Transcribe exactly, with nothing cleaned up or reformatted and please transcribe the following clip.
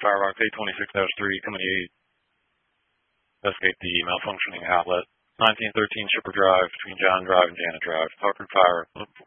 Firefox eight twenty-six dash three, coming to you. Investigate the malfunctioning outlet. nineteen thirteen Shipper Drive between John Drive and Janet Drive. Talk through fire. Look for